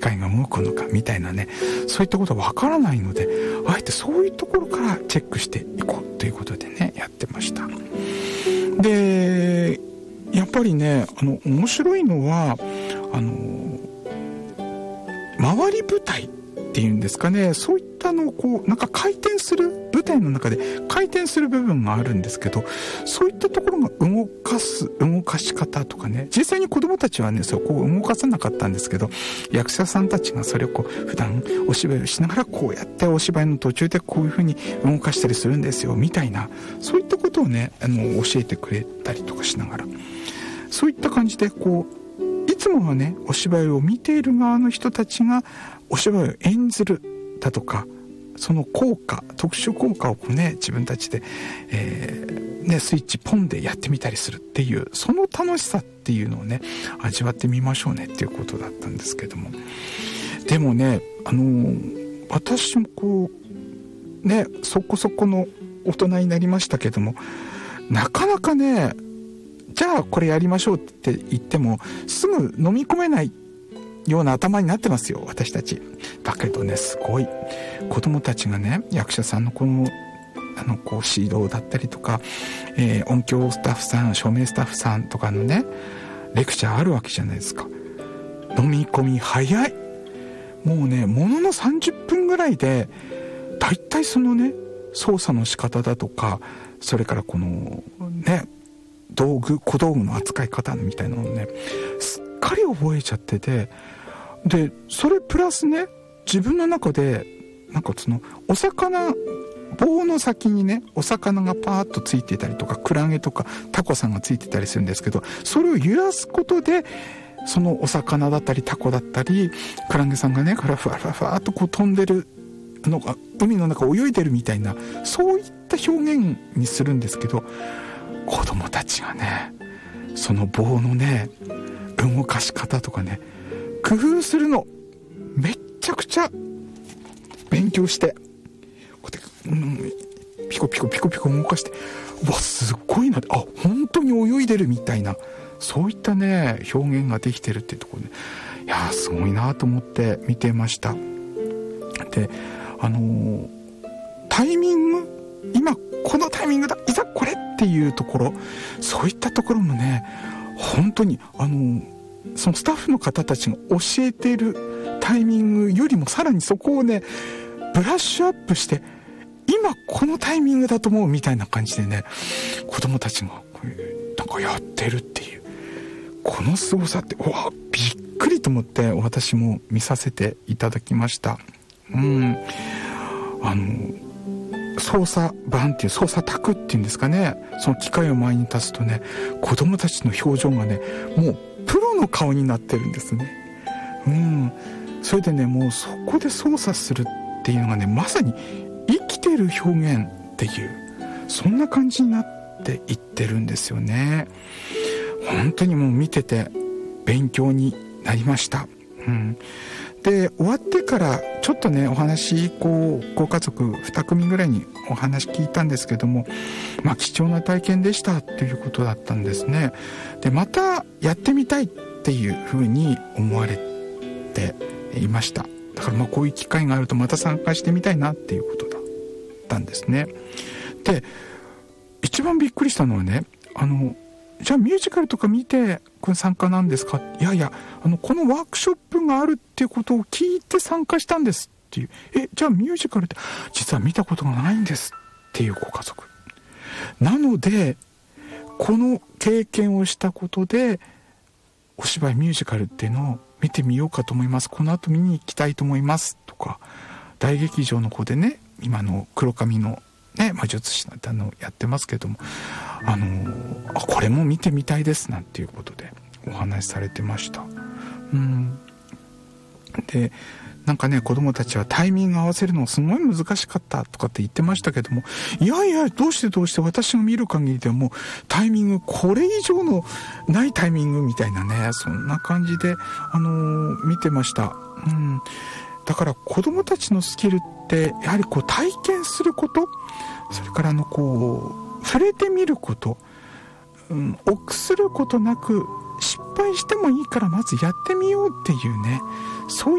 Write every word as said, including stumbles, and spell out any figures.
械が動くのかみたいなね、そういったことはわからないので、あえてそういうところからチェックしていこうということでねやってました。でやっぱりね、あの面白いのはあの回り舞台っていうんですかね、そういったのをこうなんか回転する、舞台の中で回転する部分があるんですけど、そういったところが動かす動かし方とかね、実際に子どもたちはねそこを動かさなかったんですけど、役者さんたちがそれをこう普段お芝居をしながらこうやってお芝居の途中でこういう風に動かしたりするんですよみたいな、そういったことをねあの教えてくれたりとかしながら、そういった感じでこういつもはねお芝居を見ている側の人たちがお芝居を演ずるだとか、その効果、特殊効果をこうね自分たちで、えーね、スイッチポンでやってみたりするっていう、その楽しさっていうのをね味わってみましょうねっていうことだったんですけども、でもねあのー、私もこうねそこそこの大人になりましたけども、なかなかねじゃあこれやりましょうって言ってもすぐ飲み込めないような頭になってますよ私たち。だけどねすごい子供たちがね役者さんのこのあのこう指導だったりとか、えー、音響スタッフさん、照明スタッフさんとかのねレクチャーあるわけじゃないですか。飲み込み早い。もうねもののさんじゅっぷんぐらいでだいたいそのね操作の仕方だとか、それからこのね道具小道具の扱い方みたいなのをねすっかり覚えちゃってて、でそれプラスね自分の中でなんかそのお魚棒の先にねお魚がパーッとついていたりとか、クラゲとかタコさんがついてたりするんですけど、それを揺らすことでそのお魚だったりタコだったりクラゲさんがねふわふわふわふわっとこう飛んでるのが海の中を泳いでるみたいな、そういった表現にするんですけど、子供たちがねその棒のね動かし方とかね工夫するのめっちゃくちゃ勉強して、こうやって、うん、ピコピコピコピコ動かして、うわすごいな、あ本当に泳いでるみたいな、そういったね表現ができてるっていうところで、いやーすごいなと思って見てました。であのー、タイミング、今このタイミングだ、いざこれっていうところ、そういったところもね本当にあのー、そのスタッフの方たちが教えているタイミングよりもさらにそこをねブラッシュアップして、今このタイミングだと思うみたいな感じでね子供たちがこういうなんかやってるっていう、この凄さって、うわびっくりと思って私も見させていただきました。うんあの操作盤っていう操作卓っていうんですかね、その機械を前に立つとね子供たちの表情がねもうプロの顔になってるんですね。うんそれでねもうそこで操作するっていうのがねまさに生きてる表現っていう、そんな感じになっていってるんですよね。本当にもう見てて勉強になりました。うんで終わってからちょっとねお話こうご家族に組ぐらいにお話聞いたんですけども、まあ貴重な体験でしたっていうことだったんですね。でまたやってみたいっていうふうに思われていました。だからまあこういう機会があるとまた参加してみたいなっていうことだったんですね。で一番びっくりしたのはね、あのじゃあミュージカルとか見てこれ参加なんですか、いやいやあのこのワークショップがあるっていうことを聞いて参加したんですっていう、えじゃあミュージカルって実は見たことがないんですっていうご家族なので、この経験をしたことでお芝居ミュージカルっていうのを見てみようかと思います、この後見に行きたいと思いますとか、大劇場の方でね今の黒髪のね魔術師なんてあのやってますけども、あのー、あこれも見てみたいですなんていうことでお話しされてました。うんでなんかね子供たちはタイミング合わせるのすごい難しかったとかって言ってましたけども、いやいやどうしてどうして私が見る限りでもタイミングこれ以上のないタイミングみたいなね、そんな感じであのー、見てました。うんだから子供たちのスキルってやはりこう体験すること、それからあのこう触れてみること、うん、臆することなく失敗してもいいからまずやってみようっていうね、そういう